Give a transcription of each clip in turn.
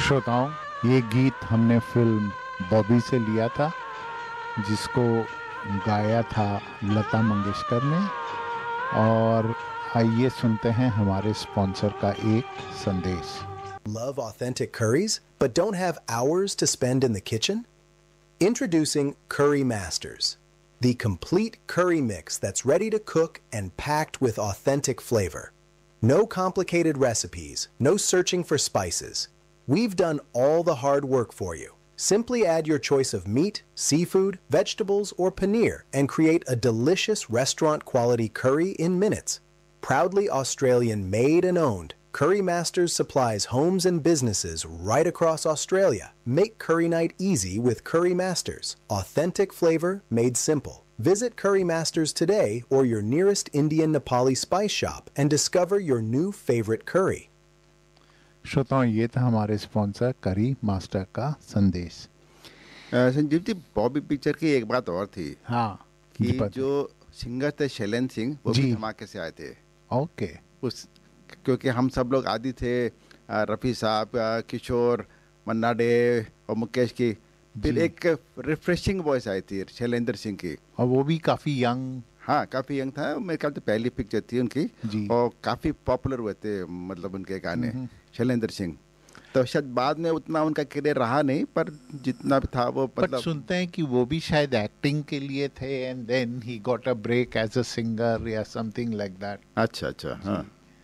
श्रोताओं, ये गीत हमने फिल्म बॉबी से लिया था, जिसको गाया था लता मंगेशकर ने। और आइए सुनते हैं हमारे स्पॉन्सर का एक संदेश। Love authentic curries, but don't have hours to spend in the kitchen? Introducing Curry Masters, the complete curry mix that's ready to cook and packed with authentic flavor. No complicated recipes, no searching for spices. We've done all the hard work for you. Simply add your choice of meat, seafood, vegetables, or paneer and create a delicious restaurant-quality curry in minutes. Proudly Australian made and owned, Curry Masters supplies homes and businesses right across Australia. Make curry night easy with Curry Masters. Authentic flavor made simple. Visit Curry Masters today or your nearest Indian Nepali spice shop and discover your new favorite curry. श्रोताओं, ये था हमारे sponsor करी master का संदेश। Sanjeev ji, Bobby picture की एक बात और थी। हाँ, कि जो सिंगर थे शैलेंद्र सिंह, वो भी धमाके से आए थे। ओके। उस क्योंकि हम सब लोग आदि थे रफ़ी साहब, किशोर, मन्ना डे और मुकेश की। फिर एक रिफ्रेशिंग वॉइस आई थी शैलेंद्र सिंह की, और वो भी काफ़ी यंग। हाँ, काफ़ी यंग था। मेरे ख्याल से पहली पिक्चर थी उनकी जी। और काफ़ी पॉपुलर हुए थे, मतलब उनके गाने शैलेंद्र सिंह। तो शायद बाद में उतना उनका करियर रहा नहीं, पर जितना भी था वो मतलब सुनते हैं कि वो भी शायद एक्टिंग के लिए थे and then he got a break as a singer या समथिंग लाइक दैट। अच्छा, हाँ।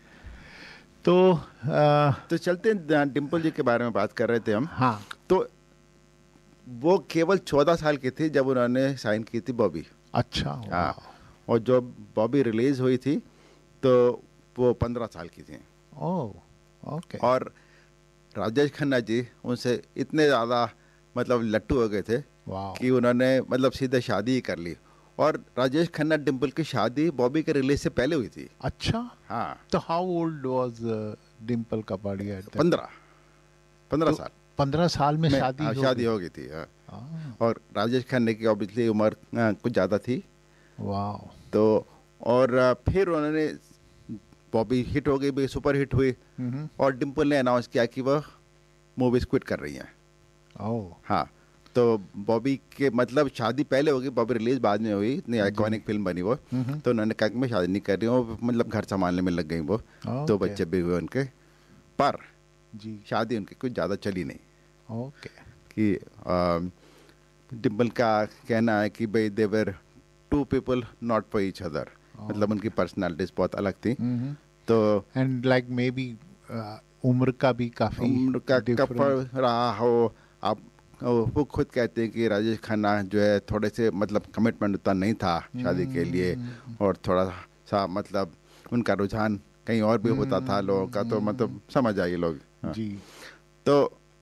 तो चलते हैं, डिम्पल जी के बारे में बात कर रहे थे हम। हाँ। तो वो केवल 14 साल की थी जब उन्होंने साइन की थी बॉबी। अच्छा। हाँ, और जब बॉबी रिलीज हुई थी तो वो 15 साल की थी। ओह, ओके। और राजेश खन्ना जी उनसे इतने ज़्यादा मतलब लट्टू हो गए थे कि उन्होंने मतलब सीधे शादी ही कर ली। और राजेश खन्ना डिम्पल की शादी बॉबी के रिलीज से पहले हुई थी। अच्छा। हाँ। तो how old was Dimple Kapadia? 15 साल। 15 साल में शादी हो गई थी। हाँ। और राजेश खन्ना की ऑब्वियसली उम्र कुछ ज़्यादा थी। वाह। तो और फिर उन्होंने बॉबी हिट हो गई, सुपर हिट हुई, और डिम्पल ने अनाउंस किया कि वह मूवीज क्विट कर रही हैं। ओह। हाँ, तो बॉबी के मतलब शादी पहले होगी, बॉबी रिलीज बाद में हुई, इतनी आइकॉनिक फिल्म बनी वो। तो उन्होंने कहा कि मैं शादी नहीं कर रही हूँ, मतलब घर संभालने में लग गई वो। 2 बच्चे भी हुए उनके, पर शादी उनकी कुछ ज़्यादा चली नहीं। ओके। कि डिम्पल का कहना है कि भाई दे वर 2 people not for each other, मतलब उनकी पर्सनालिटीज बहुत अलग थी। तो एंड लाइक मे बी उम्र का भी काफी उम्र का कपड़ रहा हो। आप वो खुद कहते हैं कि राजेश खन्ना जो है थोड़े से मतलब कमिटमेंट उतना नहीं था शादी के लिए, और थोड़ा सा मतलब उनका रुझान कहीं और भी होता था लोगों का। तो मतलब समझ आइए लोग। जी। तो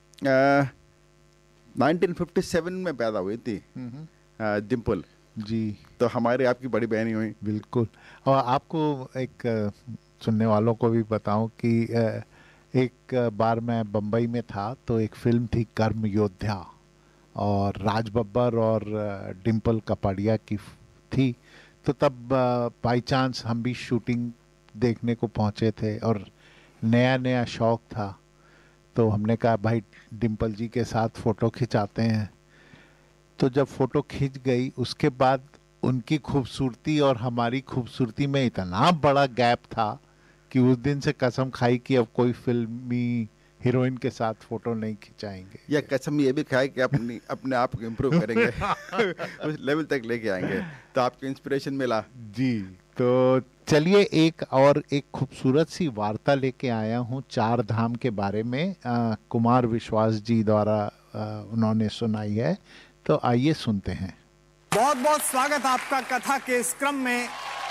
1957 में पैदा हुई थी डिम्पल जी। तो हमारे आपकी बड़ी बहन ही हुई। बिल्कुल। और आपको एक सुनने वालों को भी बताऊं कि एक बार मैं बम्बई में था, तो एक फिल्म थी कर्म योद्धा, और राज बब्बर और डिम्पल कपाड़िया की थी। तो तब बाय चांस हम भी शूटिंग देखने को पहुंचे थे, और नया नया शौक था। तो हमने कहा भाई डिम्पल जी के साथ फ़ोटो खिंचाते हैं। तो जब फ़ोटो खिंच गई, उसके बाद उनकी खूबसूरती और हमारी खूबसूरती में इतना बड़ा गैप था कि उस दिन से कसम खाई कि अब कोई फिल्मी हीरोइन के साथ फ़ोटो नहीं खिंचाएंगे। या कसम ये भी खाई कि अपने आप को इम्प्रूव करेंगे उस लेवल तक लेके आएंगे। तो आपको इंस्पिरेशन मिला। जी। तो चलिए एक खूबसूरत सी वार्ता लेके आया हूँ 4 धाम के बारे में। कुमार विश्वास जी द्वारा उन्होंने सुनाई है, तो आइए सुनते हैं। बहुत बहुत स्वागत आपका कथा के इस क्रम में।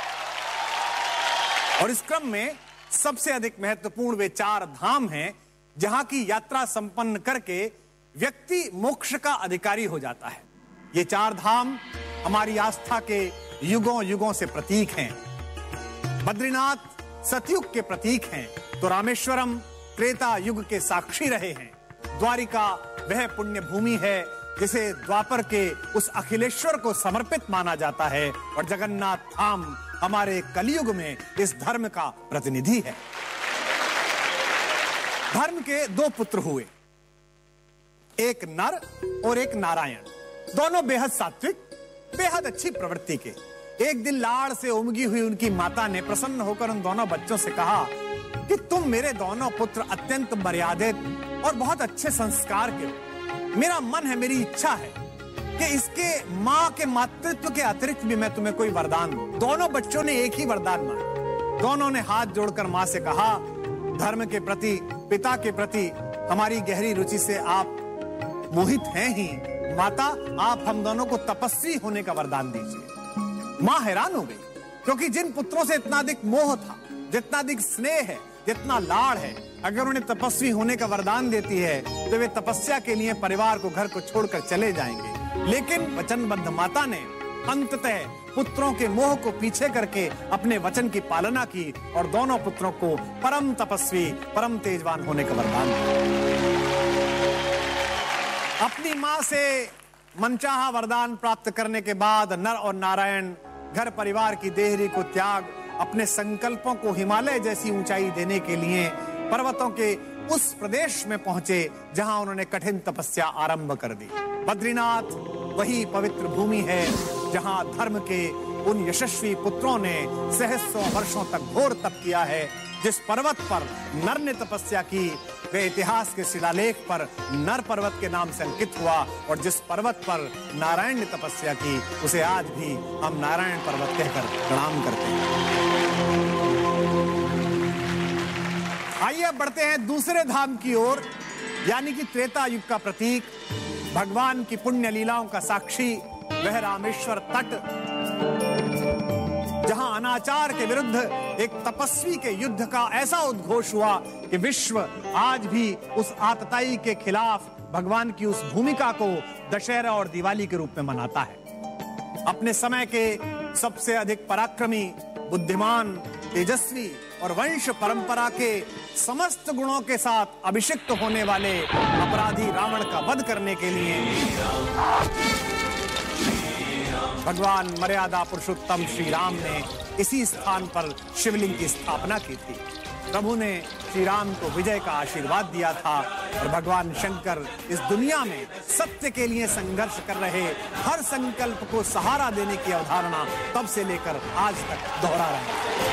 और इस क्रम में सबसे अधिक महत्वपूर्ण वे 4 धाम हैं जहां की यात्रा संपन्न करके व्यक्ति मोक्ष का अधिकारी हो जाता है। ये 4 धाम हमारी आस्था के युगों युगों से प्रतीक हैं। बद्रीनाथ सतयुग के प्रतीक हैं, तो रामेश्वरम त्रेता युग के साक्षी रहे हैं। द्वारिका वह पुण्य भूमि है जिसे द्वापर के उस अखिलेश्वर को समर्पित माना जाता है, और जगन्नाथ धाम हमारे कलयुग में इस धर्म का प्रतिनिधि है। धर्म के 2 पुत्र हुए, एक नर और एक नारायण, दोनों बेहद सात्विक, बेहद अच्छी प्रवृत्ति के। एक दिन लाड़ से उमगी हुई उनकी माता ने प्रसन्न होकर उन दोनों बच्चों से कहा कि तुम मेरे दोनों पुत्र अत्यंत मर्यादित और बहुत अच्छे संस्कार के हो। मेरा मन है, मेरी इच्छा है कि इसके माँ के मातृत्व के अतिरिक्त भी मैं तुम्हें कोई वरदान दूं। दोनों बच्चों ने एक ही वरदान मांगा। दोनों ने हाथ जोड़कर माँ से कहा, धर्म के प्रति, पिता के प्रति हमारी गहरी रुचि से आप मोहित हैं ही, माता आप हम दोनों को तपस्वी होने का वरदान दीजिए। माँ हैरान हो गई, क्योंकि जिन पुत्रों से इतना अधिक मोह था, जितना अधिक स्नेह है, जितना लाड़ है, अगर उन्हें तपस्वी होने का वरदान देती है तो वे तपस्या के लिए परिवार को, घर को छोड़कर चले जाएंगे। लेकिन वचनबद्ध माता ने अंततः पुत्रों के मोह को पीछे करके अपने वचन की पालना की और दोनों पुत्रों को परम तपस्वी, परम तेजवान होने का वरदान दिया। अपनी मां से मनचाहा वरदान प्राप्त करने के बाद नर और नारायण घर परिवार की देहरी को त्याग अपने संकल्पों को हिमालय जैसी ऊंचाई देने के लिए पर्वतों के उस प्रदेश में पहुंचे जहां उन्होंने कठिन तपस्या आरंभ कर दी। बद्रीनाथ वही पवित्र भूमि है जहां धर्म के उन यशस्वी पुत्रों ने सहस्रों वर्षों तक घोर तप किया है। जिस पर्वत पर नर ने तपस्या की वे इतिहास के शिलालेख पर नर पर्वत के नाम से अंकित हुआ, और जिस पर्वत पर नारायण ने तपस्या की उसे आज भी हम नारायण पर्वत कहकर प्रणाम करते हैं। आइए अब बढ़ते हैं दूसरे धाम की ओर, यानी कि त्रेता युग का प्रतीक, भगवान की पुण्य लीलाओं का साक्षी वह रामेश्वर तट, जहां अनाचार के विरुद्ध एक तपस्वी के युद्ध का ऐसा उद्घोष हुआ कि विश्व आज भी उस आतताई के खिलाफ भगवान की उस भूमिका को दशहरा और दिवाली के रूप में मनाता है। अपने समय के सबसे अधिक पराक्रमी, बुद्धिमान, तेजस्वी और वंश परंपरा के समस्त गुणों के साथ अभिषिक्त होने वाले अपराधी रावण का वध करने के लिए भगवान मर्यादा पुरुषोत्तम श्री राम ने इसी स्थान पर शिवलिंग की स्थापना की थी। प्रभु ने श्री राम को विजय का आशीर्वाद दिया था और भगवान शंकर इस दुनिया में सत्य के लिए संघर्ष कर रहे हर संकल्प को सहारा देने की अवधारणा तब से लेकर आज तक दोहरा रहे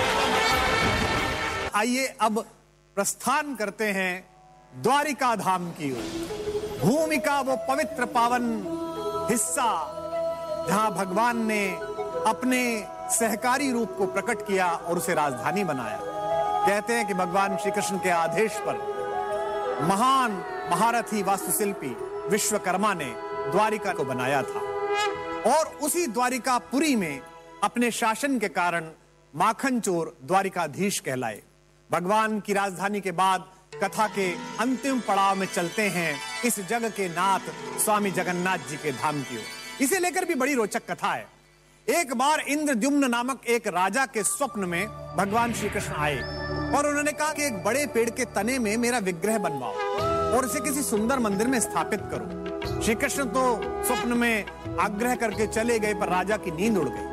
हैं। आइए अब प्रस्थान करते हैं द्वारिका धाम की ओर। भूमि का वो पवित्र पावन हिस्सा जहां भगवान ने अपने सहकारी रूप को प्रकट किया और उसे राजधानी बनाया। कहते हैं कि भगवान श्री कृष्ण के आदेश पर महान महारथी वास्तुशिल्पी विश्वकर्मा ने द्वारिका को बनाया था, और उसी द्वारिकापुरी में अपने शासन के कारण माखन चोर द्वारिकाधीश कहलाए। भगवान की राजधानी के बाद कथा के अंतिम पड़ाव में चलते हैं इस जग के नाथ स्वामी जगन्नाथ जी के धाम की ओर। इसे लेकर भी बड़ी रोचक कथा है। एक बार इंद्रद्युम्न नामक एक राजा के स्वप्न में भगवान श्री कृष्ण आए और उन्होंने कहा कि एक बड़े पेड़ के तने में मेरा विग्रह बनवाओ और इसे किसी सुंदर मंदिर में स्थापित करो। श्री कृष्ण तो स्वप्न में आग्रह करके चले गए, पर राजा की नींद उड़ गई।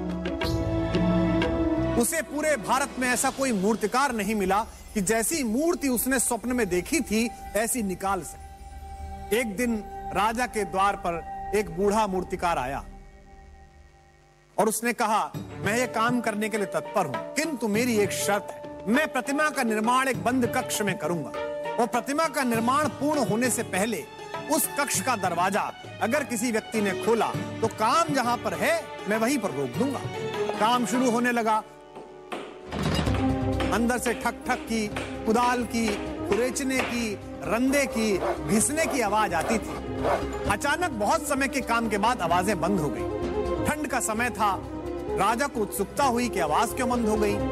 उसे पूरे भारत में ऐसा कोई मूर्तिकार नहीं मिला कि जैसी मूर्ति उसने स्वप्न में देखी थी ऐसी निकाल सके। एक दिन राजा के द्वार पर एक बूढ़ा मूर्तिकार आया और उसने कहा, मैं ये काम करने के लिए तत्पर हूं, किंतु मेरी एक शर्त है। मैं प्रतिमा का निर्माण एक बंद कक्ष में करूंगा और प्रतिमा का निर्माण पूर्ण होने से पहले उस कक्ष का दरवाजा अगर किसी व्यक्ति ने खोला तो काम जहां पर है मैं वहीं पर रोक दूंगा। काम शुरू होने लगा। अंदर से ठक ठक की, कुदाल की, खुरेचने की, रंदे की, घिसने की आवाज आती थी। अचानक बहुत समय के काम के बाद आवाजें बंद हो गई। ठंड का समय था। राजा को उत्सुकता हुई कि आवाज क्यों बंद हो गई।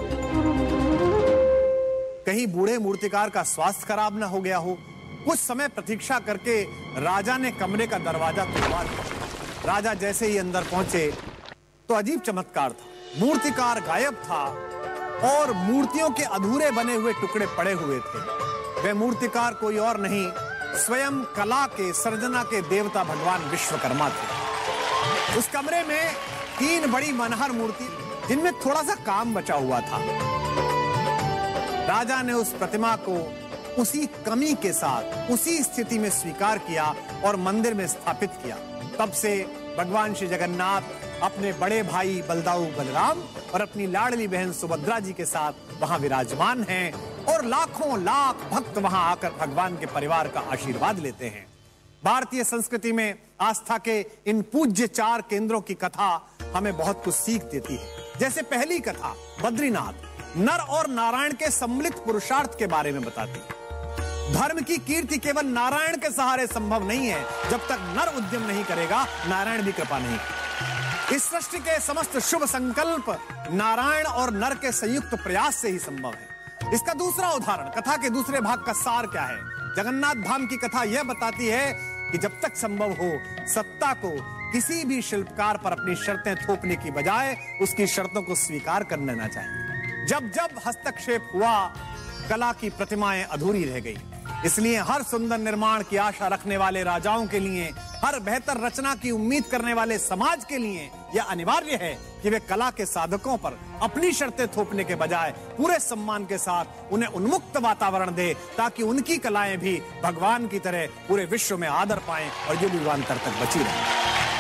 कहीं बूढ़े मूर्तिकार का स्वास्थ्य खराब ना हो गया हो। कुछ समय प्रतीक्षा करके राजा ने कमरे का दरवाजा खुलवा दिया। राजा जैसे ही अंदर पहुंचे तो अजीब चमत्कार था। मूर्तिकार गायब था और मूर्तियों के अधूरे बने हुए टुकड़े पड़े हुए थे। वह मूर्तिकार कोई और नहीं, स्वयं कला के, सर्जना के देवता भगवान विश्वकर्मा थे। उस कमरे में 3 बड़ी मनहर मूर्ति जिनमें थोड़ा सा काम बचा हुआ था। राजा ने उस प्रतिमा को उसी कमी के साथ उसी स्थिति में स्वीकार किया और मंदिर में स्थापित किया। तब से भगवान श्री जगन्नाथ अपने बड़े भाई बलदाऊ बलराम और अपनी लाडली बहन सुभद्रा जी के साथ वहां विराजमान हैं और लाखों लाख भक्त वहां आकर भगवान के परिवार का आशीर्वाद लेते हैं। भारतीय संस्कृति में आस्था के इन पूज्य 4 केंद्रों की कथा हमें बहुत कुछ सीख देती है। जैसे पहली कथा बद्रीनाथ नर और नारायण के सम्मिलित पुरुषार्थ के बारे में बताती है। धर्म की कीर्ति केवल नारायण के सहारे संभव नहीं है। जब तक नर उद्यम नहीं करेगा, नारायण भी कृपा नहीं करेगा। इस सृष्टि के समस्त शुभ संकल्प नारायण और नर के संयुक्त प्रयास से ही संभव है। इसका दूसरा उदाहरण, कथा के दूसरे भाग का सार क्या है? जगन्नाथ धाम की कथा यह बताती है कि जब तक संभव हो, सत्ता को किसी भी शिल्पकार पर अपनी शर्तें थोपने की बजाय उसकी शर्तों को स्वीकार कर लेना चाहिए। जब जब हस्तक्षेप हुआ, कला की प्रतिमाएं अधूरी रह गई। इसलिए हर सुंदर निर्माण की आशा रखने वाले राजाओं के लिए, हर बेहतर रचना की उम्मीद करने वाले समाज के लिए यह अनिवार्य है कि वे कला के साधकों पर अपनी शर्तें थोपने के बजाय पूरे सम्मान के साथ उन्हें उन्मुक्त वातावरण दे, ताकि उनकी कलाएं भी भगवान की तरह पूरे विश्व में आदर पाएं और युगांतर तक बची रहें।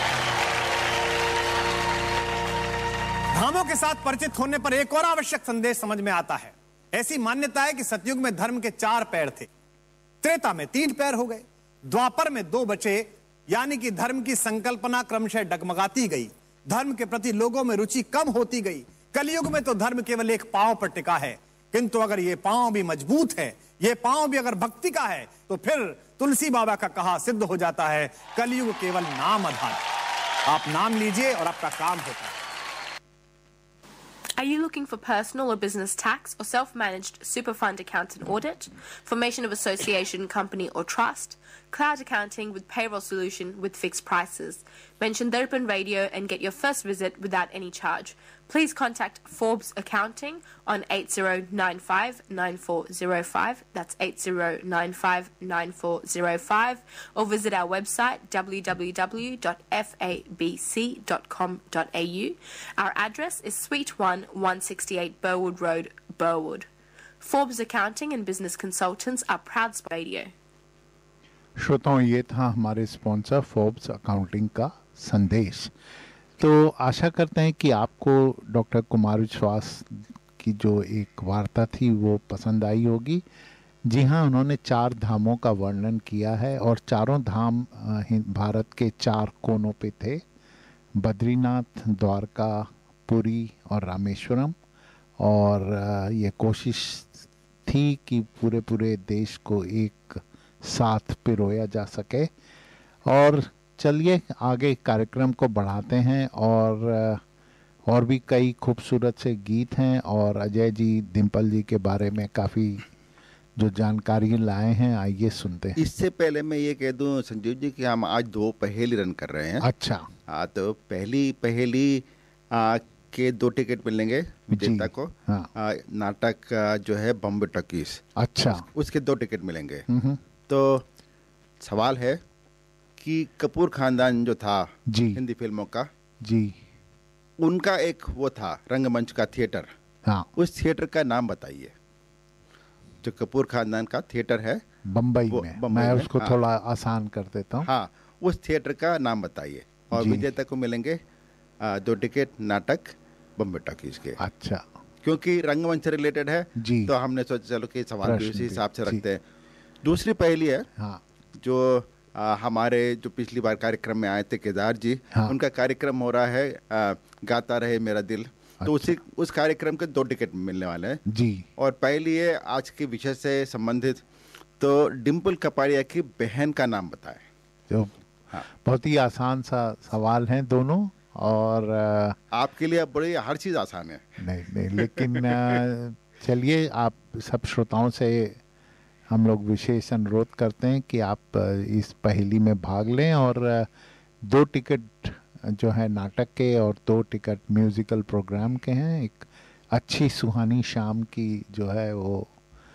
धामों के साथ परिचित होने पर एक और आवश्यक संदेश समझ में आता है। ऐसी मान्यता है कि सतयुग में धर्म के 4 पैर थे, त्रेता में 3 पैर हो गए, द्वापर में 2 बचे, यानी कि धर्म की संकल्पना क्रमशः डगमगाती गई, धर्म के प्रति लोगों में रुचि कम होती गई। कलयुग में तो धर्म केवल एक पांव पर टिका है, किंतु अगर ये पांव भी मजबूत है, ये पांव भी अगर भक्ति का है, तो फिर तुलसी बाबा का कहा सिद्ध हो जाता है, कलयुग केवल नाम आधार। आप नाम लीजिए और आपका काम होता है। Are you looking for personal or business tax or self-managed super fund account and audit, formation of association, company or trust, cloud accounting with payroll solution with fixed prices? Mention Darpan Radio and get your first visit without any charge. Please contact Forbes Accounting on 8095-9405, that's 8095-9405, or visit our website www.fabc.com.au. Our address is Suite 1, 168 Burwood Road, Burwood. Forbes Accounting and Business Consultants are proud sponsors of Radio. श्रोताओं, ये था हमारे sponsor Forbes accounting का संदेश। तो आशा करते हैं कि आपको डॉक्टर कुमार विश्वास की जो एक वार्ता थी वो पसंद आई होगी। जी हाँ, उन्होंने 4 धामों का वर्णन किया है और चारों धाम भारत के 4 कोनों पे थे, बद्रीनाथ, द्वारका, पुरी और रामेश्वरम। और ये कोशिश थी कि पूरे देश को एक साथ पिरोया जा सके। और चलिए आगे कार्यक्रम को बढ़ाते हैं, और भी कई खूबसूरत से गीत हैं और अजय जी डिम्पल जी के बारे में काफ़ी जो जानकारी लाए हैं, आइए सुनते हैं। इससे पहले मैं ये कह दूं संजीव जी कि हम आज 2 पहेली रन कर रहे हैं। अच्छा। तो पहली पहेली के 2 टिकट मिलेंगे विजेता को। हाँ। नाटक जो है बॉम्बे टॉकीज। अच्छा। उसके 2 टिकट मिलेंगे। तो सवाल है कि कपूर खानदान जो था जी हिंदी फिल्मों का जी, उनका एक वो था रंगमंच का थिएटर। हाँ। उस थिएटर का नाम बताइए। जो कपूर खानदान का थिएटर है बम्बई में, मैं उसको हाँ, थोड़ा आसान कर देता हूँ। हाँ, उस थिएटर का नाम बताइए। और विजेता को मिलेंगे 2 टिकट नाटक बॉम्बे टॉकीज के। अच्छा। क्योंकि रंगमंच से रिलेटेड है जी, तो हमने सोचा चलो कि सवाल भी उसी हिसाब से रखते हैं। दूसरी पहेली है हाँ, जो हमारे जो पिछली बार कार्यक्रम में आए थे केदार जी, हाँ, उनका कार्यक्रम हो रहा है गाता रहे मेरा दिल। अच्छा। तो उस कार्यक्रम के 2 टिकट मिलने वाले हैं जी। और पहली है आज के विषय से संबंधित, तो डिम्पल कपाड़िया की बहन का नाम बताएं। तो हाँ, बहुत ही आसान सा सवाल है दोनों, और आपके लिए बड़ी हर चीज़ आसान है। नहीं लेकिन चलिए आप सब श्रोताओं से हम लोग विशेष अनुरोध करते हैं कि आप इस पहेली में भाग लें, और 2 टिकट जो है नाटक के और 2 टिकट म्यूज़िकल प्रोग्राम के हैं। एक अच्छी सुहानी शाम की जो है वो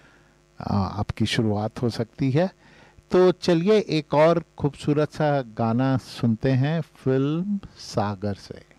आपकी शुरुआत हो सकती है। तो चलिए एक और खूबसूरत सा गाना सुनते हैं फिल्म सागर से।